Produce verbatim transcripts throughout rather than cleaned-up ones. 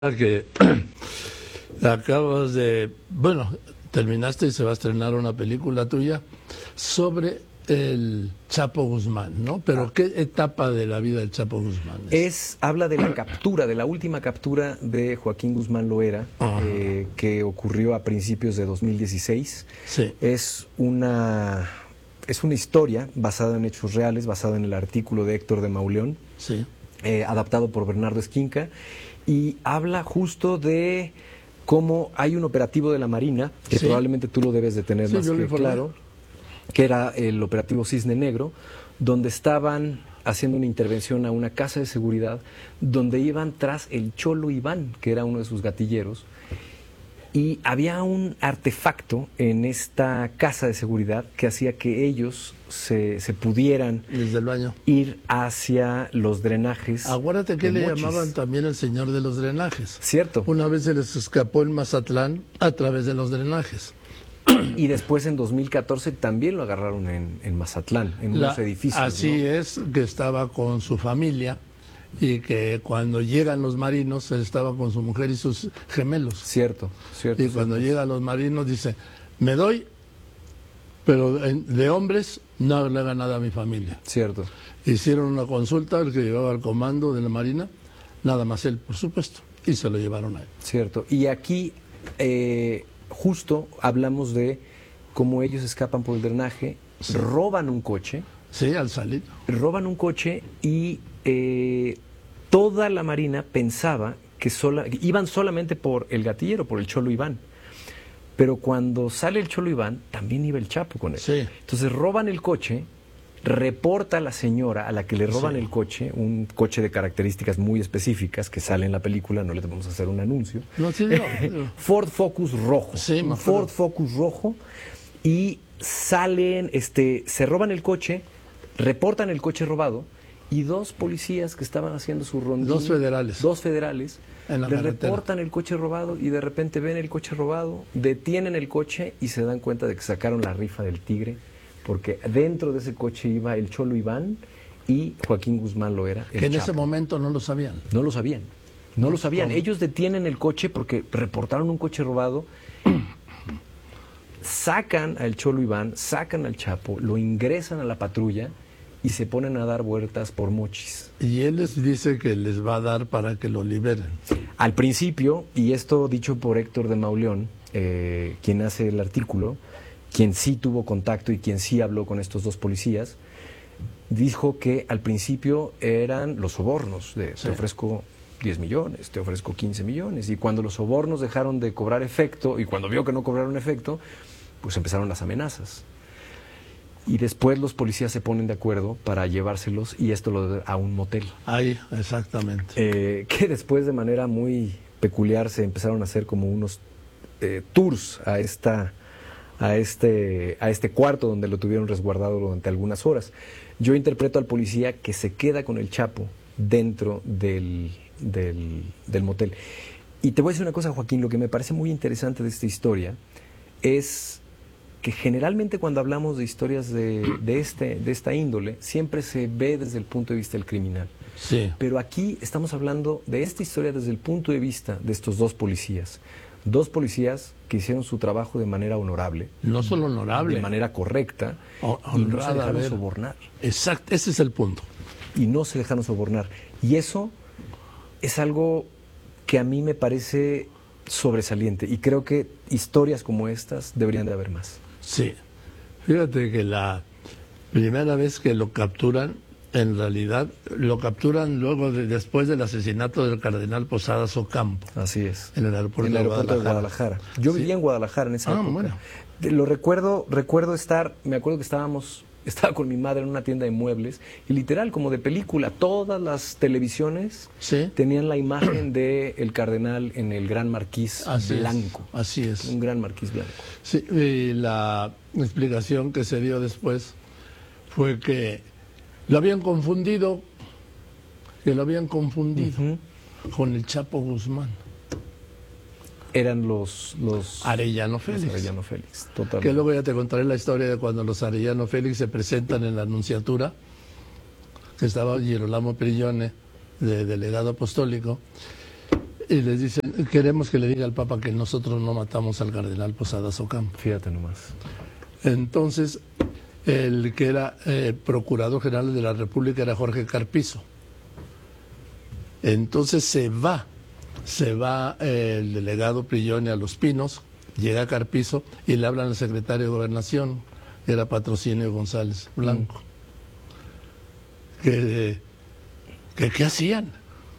Que acabas de, bueno, terminaste y se va a estrenar una película tuya sobre el Chapo Guzmán, ¿no? Pero ¿qué etapa de la vida del Chapo Guzmán es? Es, habla de la captura, de la última captura de Joaquín Guzmán Loera, eh, que ocurrió a principios de dos mil dieciséis. Sí. Es una, es una historia basada en hechos reales, basada en el artículo de Héctor de Mauleón, Sí. eh, adaptado por Bernardo Esquinca, y habla justo de cómo hay un operativo de la Marina, que Sí. probablemente tú lo debes de tener Sí, más yo lo que informé. claro, que era el operativo Cisne Negro, donde estaban haciendo una intervención a una casa de seguridad, donde iban tras el Cholo Iván, que era uno de sus gatilleros, y había un artefacto en esta casa de seguridad que hacía que ellos se, se pudieran Desde el baño. ir hacia los drenajes. Acuérdate que de le Mochis. llamaban también el señor de los drenajes. Cierto. Una vez se les escapó en Mazatlán a través de los drenajes. Y después en dos mil catorce también lo agarraron en, en Mazatlán, en La- unos edificios. Así ¿no? es, que estaba con su familia y que cuando llegan los marinos, él estaba con su mujer y sus gemelos. Cierto, cierto. Y cuando cierto. llegan los marinos dice, me doy, pero en- de hombres no le haga nada a mi familia. Cierto. Hicieron una consulta, el que llevaba el comando de la Marina, nada más él, por supuesto, y se lo llevaron a él. Cierto. Y aquí eh, justo hablamos de cómo ellos escapan por el drenaje, Sí. roban un coche, Sí, al salir. roban un coche y eh, toda la Marina pensaba que sola, iban solamente por el gatillero, por el Cholo Iván. Pero cuando sale el Cholo Iván, también iba el Chapo con él. Sí. Entonces roban el coche, reporta a la señora a la que le roban Sí. el coche, un coche de características muy específicas que sale en la película, no le vamos a hacer un anuncio. No, sí, no, no. Ford Focus rojo. Sí, me un acuerdo. Ford Focus rojo. Y salen, este, se roban el coche, reportan el coche robado y dos policías que estaban haciendo su rondín, Dos federales. dos federales, En la le carretera. reportan el coche robado y de repente ven el coche robado, detienen el coche y se dan cuenta de que sacaron la rifa del tigre, porque dentro de ese coche iba el Cholo Iván y Joaquín Guzmán Loera, el Que en ese Chapo. momento no lo sabían. No lo sabían, no lo sabían. ¿Cómo? Ellos detienen el coche porque reportaron un coche robado, sacan al Cholo Iván, sacan al Chapo, lo ingresan a la patrulla y se ponen a dar vueltas por Mochis. Y él les dice que les va a dar para que lo liberen. Al principio, y esto dicho por Héctor de Mauleón, eh, quien hace el artículo, quien sí tuvo contacto y quien sí habló con estos dos policías, dijo que al principio eran los sobornos, de Sí. te ofrezco diez millones, te ofrezco quince millones, y cuando los sobornos dejaron de cobrar efecto, y cuando vio que no cobraron efecto, pues empezaron las amenazas. Y después los policías se ponen de acuerdo para llevárselos, y esto lo da a un motel. Ahí, exactamente. Eh, que después de manera muy peculiar se empezaron a hacer como unos eh, tours a esta a este a este cuarto donde lo tuvieron resguardado durante algunas horas. Yo interpreto al policía que se queda con el Chapo dentro del, del, del motel. Y te voy a decir una cosa, Joaquín, lo que me parece muy interesante de esta historia es que generalmente cuando hablamos de historias de, de, este, de esta índole, siempre se ve desde el punto de vista del criminal. Sí. Pero aquí estamos hablando de esta historia desde el punto de vista de estos dos policías. Dos policías que hicieron su trabajo de manera honorable, No solo honorable. de manera correcta, O- y no se honrada, a dejaron ver. sobornar. Exacto, ese es el punto. Y no se dejaron sobornar. Y eso es algo que a mí me parece sobresaliente. Y creo que historias como estas deberían de haber más. Sí. Fíjate que la primera vez que lo capturan, en realidad lo capturan luego de, después del asesinato del cardenal Posadas Ocampo Así es. en el aeropuerto, En el aeropuerto de de Guadalajara. Guadalajara. Yo Sí. vivía en Guadalajara en esa Ah, época. bueno. De- Lo recuerdo, recuerdo estar, me acuerdo que estábamos, estaba con mi madre en una tienda de muebles y literal, como de película, todas las televisiones Sí. tenían la imagen de el cardenal en el gran marquís Así blanco. es. Así es. Un gran marquís blanco. Sí, y la explicación que se dio después fue que lo habían confundido, que lo habían confundido Ujú. con el Chapo Guzmán, Eran los, los, Arellano los Félix. Arellano Félix. Que Totalmente. luego ya te contaré la historia de cuando los Arellano Félix se presentan en la Anunciatura, que estaba Girolamo Prigione, de delegado apostólico, y les dicen, queremos que le diga al Papa que nosotros no matamos al cardenal Posadas Ocampo. Fíjate nomás. Entonces, el que era eh, procurador general de la República era Jorge Carpizo. Entonces se va, se va eh, el delegado Prilloni a Los Pinos, llega Carpizo y le hablan al secretario de Gobernación, que era Patrocinio González Blanco. Mm. Que, que ¿qué hacían?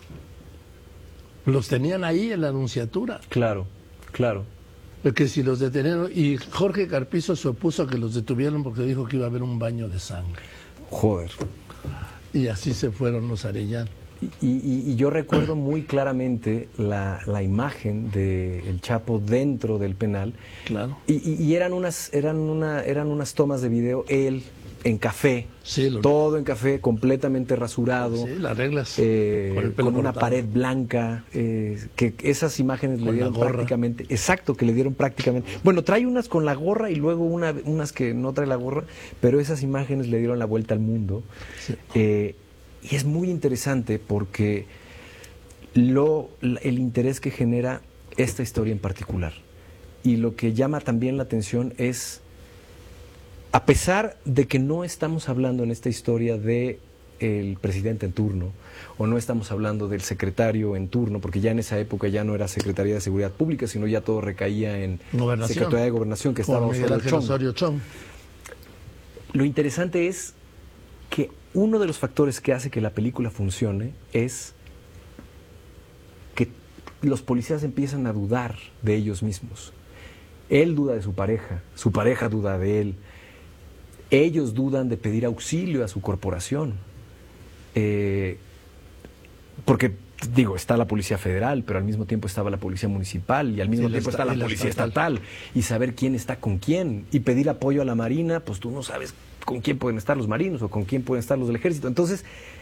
Los tenían ahí en la Anunciatura. Claro, claro. Que si los detenieron, y Jorge Carpizo se opuso a que los detuvieran porque dijo que iba a haber un baño de sangre. Joder. Y así se fueron los Arellano. Y, y, y yo recuerdo muy claramente la, la imagen de El Chapo dentro del penal. Claro. Y, y, y eran unas eran una eran unas tomas de video, él en café, sí, lo... todo en café, completamente rasurado, sí, las reglas, eh, con, con una pared blanca, eh, que esas imágenes con le dieron prácticamente, exacto, que le dieron prácticamente, bueno, trae unas con la gorra y luego una, unas que no trae la gorra, pero esas imágenes le dieron la vuelta al mundo. Sí. Eh, y es muy interesante porque lo, el interés que genera esta historia en particular, y lo que llama también la atención es, a pesar de que no estamos hablando en esta historia de el presidente en turno, o no estamos hablando del secretario en turno, porque ya en esa época ya no era Secretaría de Seguridad Pública, sino ya todo recaía en Secretaría de Gobernación, que estaba Osorio Chong. Lo interesante es que uno de los factores que hace que la película funcione es que los policías empiezan a dudar de ellos mismos. Él duda de su pareja, su pareja duda de él. Ellos dudan de pedir auxilio a su corporación. Eh, porque, digo, está la Policía Federal, pero al mismo tiempo estaba la Policía Municipal y al mismo sí, tiempo está, está la Policía estatal. estatal. Y saber quién está con quién. Y pedir apoyo a la Marina, pues tú no sabes con quién pueden estar los marinos o con quién pueden estar los del Ejército. Entonces,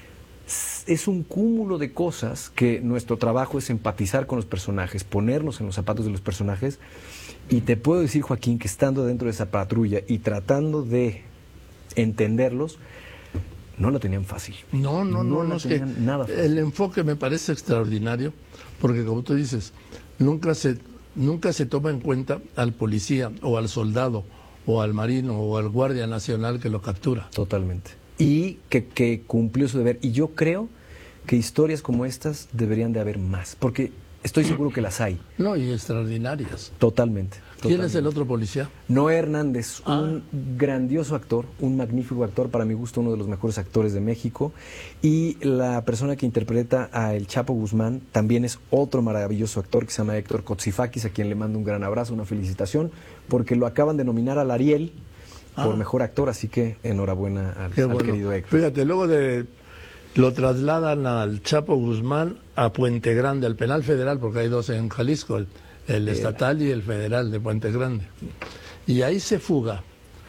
es un cúmulo de cosas que nuestro trabajo es empatizar con los personajes, ponernos en los zapatos de los personajes. Y te puedo decir, Joaquín, que estando dentro de esa patrulla y tratando de entenderlos, no lo tenían fácil. No, no, no, no, no lo es tenían que nada fácil. El enfoque me parece extraordinario, porque como tú dices, nunca se, nunca se toma en cuenta al policía o al soldado o al marino o al guardia nacional que lo captura. Totalmente. Y que, que cumplió su deber. Y yo creo que historias como estas deberían de haber más, porque estoy seguro que las hay. No, y extraordinarias. Totalmente. ¿Quién totalmente. es el otro policía? Noé Hernández, ah. un grandioso actor, un magnífico actor, para mi gusto uno de los mejores actores de México. Y la persona que interpreta a El Chapo Guzmán también es otro maravilloso actor que se llama Héctor Kotsifakis, a quien le mando un gran abrazo, una felicitación, porque lo acaban de nominar al Ariel ah. por mejor actor, así que enhorabuena al, Qué bueno. al querido Héctor. Fíjate, luego de... lo trasladan al Chapo Guzmán a Puente Grande, al penal federal, porque hay dos en Jalisco, el, el estatal y el federal de Puente Grande. Y ahí se fuga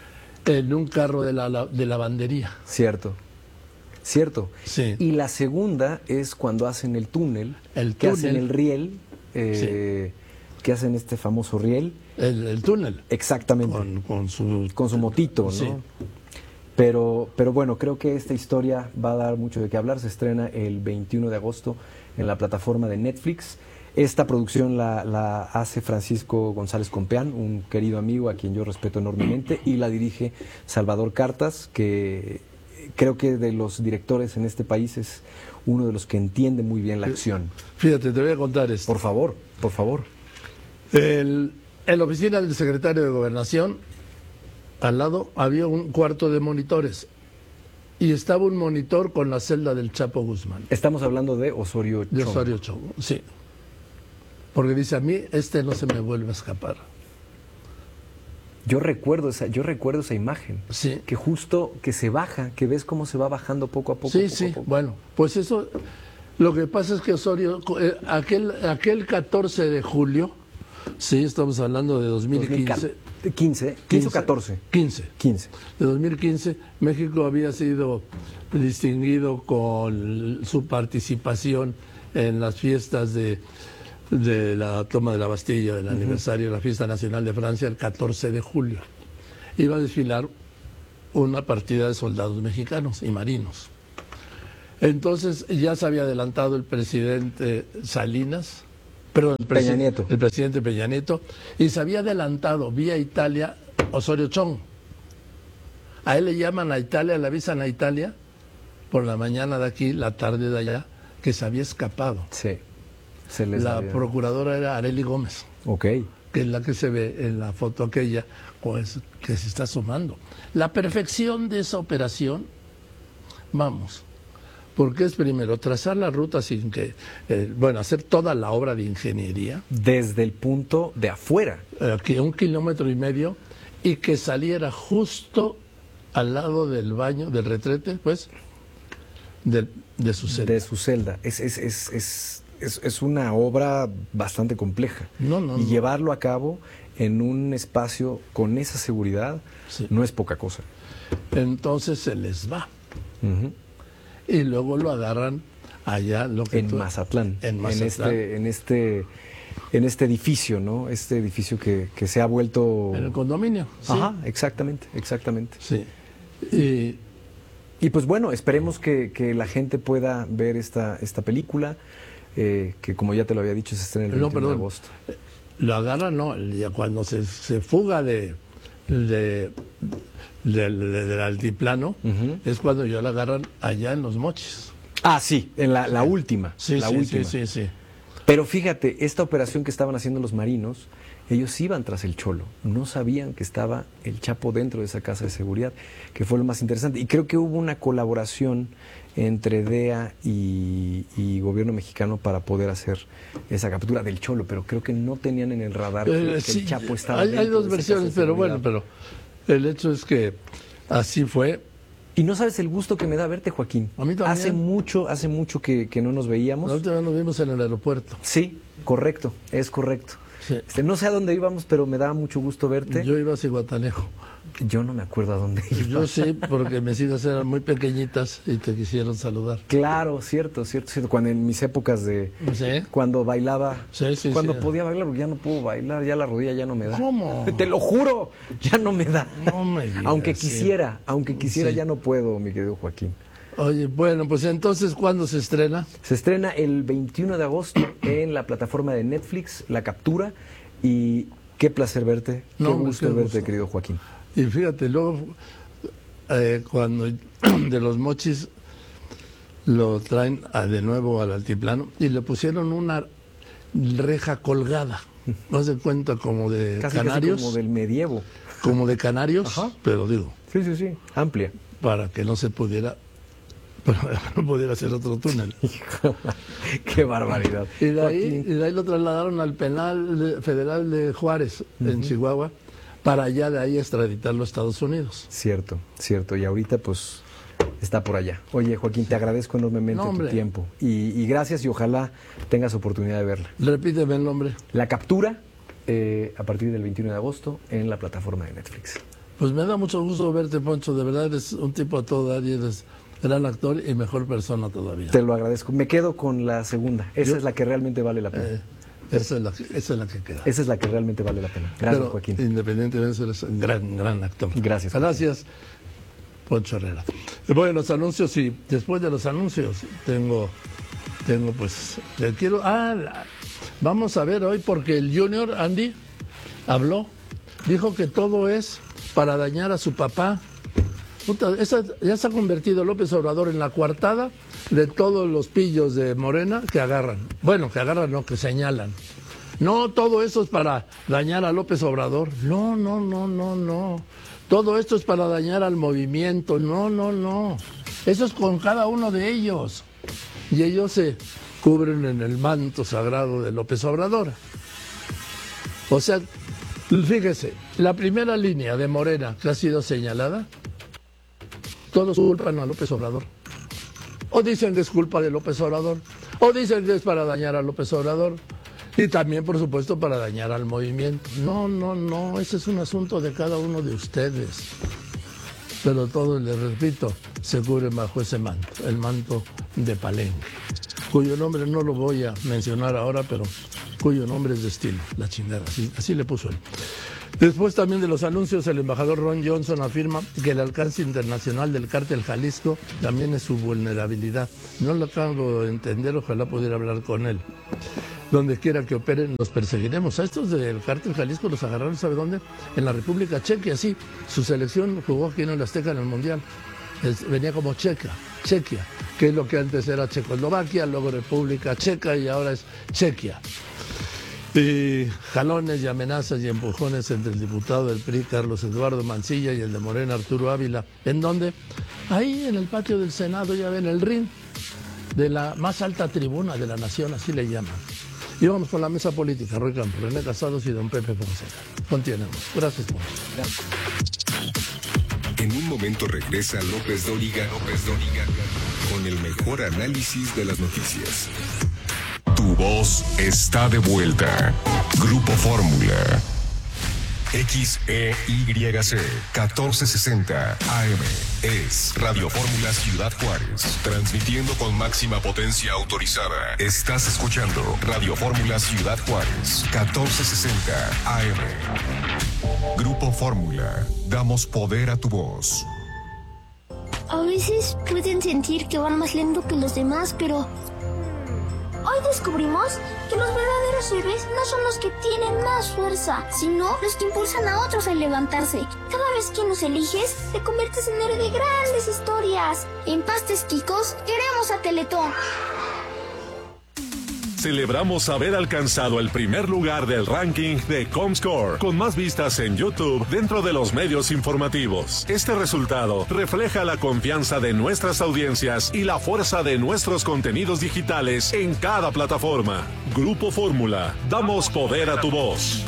en un carro de, la, de lavandería. Cierto, cierto. Sí. Y la segunda es cuando hacen el túnel, el que túnel. hacen el riel, eh, sí. que hacen este famoso riel. El, el túnel. Exactamente. Con, con, su, con su motito, ¿no? Sí. Pero, pero bueno, creo que esta historia va a dar mucho de qué hablar. Se estrena el veintiuno de agosto en la plataforma de Netflix. Esta producción la, la hace Francisco González Compeán, un querido amigo a quien yo respeto enormemente, y la dirige Salvador Cartas, que creo que de los directores en este país es uno de los que entiende muy bien la acción. Fíjate, te voy a contar esto. Por favor, por favor. El, en la oficina del secretario de Gobernación, al lado había un cuarto de monitores y estaba un monitor con la celda del Chapo Guzmán. Estamos hablando de Osorio Chong. De Osorio Chong, sí. Porque dice, a mí este no se me vuelve a escapar. Yo recuerdo esa, yo recuerdo esa imagen. Sí. Que justo que se baja, que ves cómo se va bajando poco a poco. Sí, poco sí. A poco. Bueno, pues eso, lo que pasa es que Osorio, eh, aquel, aquel catorce de julio, sí, estamos hablando de dos mil quince. quince, quince o catorce. quince. quince. De dos mil quince, México había sido distinguido con su participación en las fiestas de, de la toma de la Bastilla, del uh-huh. aniversario de la fiesta nacional de Francia, el catorce de julio. Iba a desfilar una partida de soldados mexicanos y marinos. Entonces ya se había adelantado el presidente Salinas perdón, el, Peña Nieto. el presidente Peña Nieto, y se había adelantado vía Italia Osorio Chong. A él le llaman a Italia, le avisan a Italia por la mañana de aquí, la tarde de allá, que se había escapado. Sí. Se les la había... procuradora era Arely Gómez. Ok. Que es la que se ve en la foto aquella, pues, que se está sumando. La perfección de esa operación, vamos, porque es primero trazar la ruta sin que, eh, bueno, hacer toda la obra de ingeniería. Desde el punto de afuera. Aquí un kilómetro y medio, y que saliera justo al lado del baño, del retrete, pues, de, de su celda. De su celda. Es, es, es, es, es, es una obra bastante compleja. No, no, y no. llevarlo a cabo en un espacio con esa seguridad, sí, no es poca cosa. Entonces se les va. Uh-huh. Y luego lo agarran allá. Lo que en, tú, Mazatlán, en Mazatlán. En este, en este, en este edificio, ¿no? Este edificio que, que se ha vuelto... En el condominio. Sí. Ajá, exactamente, exactamente. Sí. Y, y pues bueno, esperemos que, que la gente pueda ver esta, esta película, eh, que como ya te lo había dicho, se estrena el veintiuno de agosto. Lo agarran, no, ya cuando se, se fuga de, de, de, de, del altiplano, uh-huh, es cuando ya la agarran allá en Los Mochis. Ah, sí, en la, la última. Sí, la sí, última. sí, sí, sí. Pero fíjate, esta operación que estaban haciendo los marinos, ellos iban tras el Cholo, no sabían que estaba el Chapo dentro de esa casa de seguridad, que fue lo más interesante. Y creo que hubo una colaboración entre D E A y, y gobierno mexicano para poder hacer esa captura del Cholo, pero creo que no tenían en el radar que, eh, que sí, el Chapo estaba hay, dentro hay dos de esa versiones, casa de pero seguridad. bueno, pero el hecho es que así fue. Y no sabes el gusto que me da verte, Joaquín. A mí también. Hace mucho, hace mucho que, que no nos veíamos. La última vez nos vimos en el aeropuerto. Sí, correcto, es correcto. Sí. Este, no sé a dónde íbamos, pero me da mucho gusto verte. Yo iba a Ciguatanejo. Yo no me acuerdo a dónde iba. Yo sí, porque mis hijas eran muy pequeñitas y te quisieron saludar. Claro, cierto, cierto, cierto. Cuando en mis épocas de... ¿Sí? Cuando bailaba... Sí, sí, cuando sí. podía bailar, porque ya no puedo bailar, ya la rodilla ya no me da. ¿Cómo? Te lo juro, ya no me da. No me digas, aunque sí. quisiera, aunque quisiera, Sí. ya no puedo, mi querido Joaquín. Oye, bueno, pues entonces, ¿cuándo se estrena? Se estrena el veintiuno de agosto en la plataforma de Netflix, La Captura, y qué placer verte, No, qué gusto qué verte, gusto. querido Joaquín. Y fíjate, luego, eh, cuando de Los Mochis lo traen a, de nuevo al altiplano y le pusieron una reja colgada, no se cuenta como de Casi, canarios, casi como del medievo. como de canarios, Ajá. pero digo, Sí, sí, sí, amplia. para que no se pudiera, para que no pudiera hacer otro túnel. Qué barbaridad. Y de ahí, Joaquín. y de ahí lo trasladaron al penal de- federal de Juárez, uh-huh, en Chihuahua, para allá de ahí extraditarlo a Estados Unidos. Cierto, cierto. Y ahorita pues está por allá. Oye, Joaquín, te agradezco enormemente No, tu hombre. tiempo. Y, y gracias y ojalá tengas oportunidad de verla. Repíteme el nombre. La Captura, eh, a partir del veintiuno de agosto, en la plataforma de Netflix. Pues me da mucho gusto verte, Poncho. De verdad eres un tipo a todo dar y eres gran actor y mejor persona todavía. Te lo agradezco. Me quedo con la segunda. Esa Yo- es la que realmente vale la pena. Eh, esa, es la que, esa es la que queda. Esa es la que realmente vale la pena. Gracias, Pero, Joaquín. independientemente, eres un gran, gran actor. Gracias, Joaquín. Gracias, Poncho Herrera. Voy a los anuncios y después de los anuncios tengo, tengo pues, le quiero, ah, la- vamos a ver hoy porque el Junior, Andy, habló, dijo que todo es para dañar a su papá. Puta, esa- ya se ha convertido López Obrador en la coartada de todos los pillos de Morena que agarran. Bueno, que agarran, no, que señalan. No, todo eso es para dañar a López Obrador. No, no, no, no, no. Todo esto es para dañar al movimiento. No, no, no. Eso es con cada uno de ellos. Y ellos se cubren en el manto sagrado de López Obrador. O sea, fíjese, la primera línea de Morena que ha sido señalada, todos culpan a López Obrador. O dicen que es culpa de López Obrador, o dicen que es para dañar a López Obrador, y también, por supuesto, para dañar al movimiento. No, no, no, ese es un asunto de cada uno de ustedes. Pero todos, les repito, se cubren bajo ese manto, el manto de Palenque, cuyo nombre no lo voy a mencionar ahora, pero cuyo nombre es de estilo, la chingada, así, así le puso él. Después también de los anuncios, el embajador Ron Johnson afirma que el alcance internacional del cártel Jalisco también es su vulnerabilidad. No lo acabo de entender, ojalá pudiera hablar con él. donde quiera que operen los perseguiremos. A estos del Cártel Jalisco los agarraron, ¿sabe dónde? En la República Checa, sí. Su selección jugó aquí en el Azteca en el Mundial. Es, venía como Checa, Chequia, que es lo que antes era Checoslovaquia, luego República Checa y ahora es Chequia. Y jalones y amenazas y empujones entre el diputado del P R I, Carlos Eduardo Mancilla, y el de Morena, Arturo Ávila. ¿En dónde? Ahí en el patio del Senado, ya ven, el ring de la más alta tribuna de la nación, así le llaman. Y vamos con la mesa política, Roy Campos, René Casados y don Pepe Fonseca. Continuemos. Gracias, mucho. En un momento regresa López Dóriga, López Dóriga, con el mejor análisis de las noticias. Tu voz está de vuelta. Grupo Fórmula. X E Y C catorce sesenta A M es Radio Fórmula Ciudad Juárez, transmitiendo con máxima potencia autorizada. Estás escuchando Radio Fórmula Ciudad Juárez, catorce sesenta A M. Grupo Fórmula, damos poder a tu voz. A veces pueden sentir que van más lento que los demás, pero hoy descubrimos que los verdaderos héroes no son los que tienen más fuerza, sino los que impulsan a otros a levantarse. Cada vez que nos eliges, te conviertes en héroe de grandes historias. En Pastes Quicos, queremos a Teletón. Celebramos haber alcanzado el primer lugar del ranking de Comscore, con más vistas en YouTube dentro de los medios informativos. Este resultado refleja la confianza de nuestras audiencias y la fuerza de nuestros contenidos digitales en cada plataforma. Grupo Fórmula, damos poder a tu voz.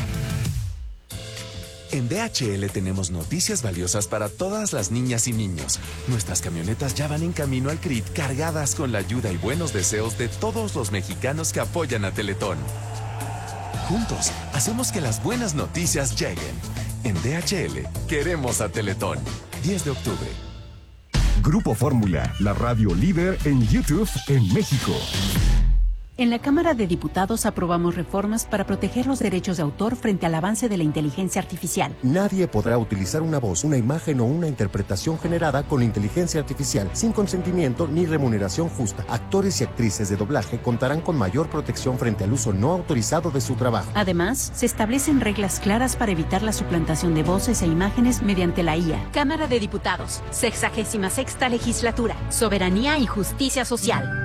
En D H L tenemos noticias valiosas para todas las niñas y niños. Nuestras camionetas ya van en camino al C R I T cargadas con la ayuda y buenos deseos de todos los mexicanos que apoyan a Teletón. Juntos, hacemos que las buenas noticias lleguen. En D H L, queremos a Teletón. diez de octubre. Grupo Fórmula, la radio líder en YouTube en México. En la Cámara de Diputados aprobamos reformas para proteger los derechos de autor frente al avance de la inteligencia artificial. Nadie podrá utilizar una voz, una imagen o una interpretación generada con inteligencia artificial sin consentimiento ni remuneración justa. Actores y actrices de doblaje contarán con mayor protección frente al uso no autorizado de su trabajo. Además, se establecen reglas claras para evitar la suplantación de voces e imágenes mediante la I A. Cámara de Diputados, sexagésima sexta legislatura, soberanía y justicia social.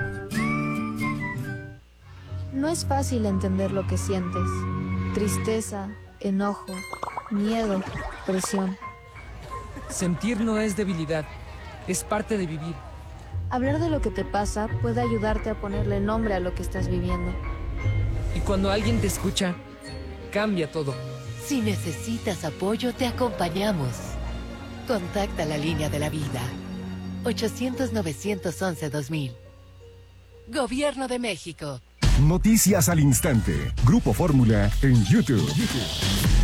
No es fácil entender lo que sientes. Tristeza, enojo, miedo, presión. Sentir no es debilidad, es parte de vivir. Hablar de lo que te pasa puede ayudarte a ponerle nombre a lo que estás viviendo. Y cuando alguien te escucha, cambia todo. Si necesitas apoyo, te acompañamos. Contacta la línea de la vida. ochocientos, novecientos once, dos mil. Gobierno de México. Noticias al instante. Grupo Fórmula en YouTube.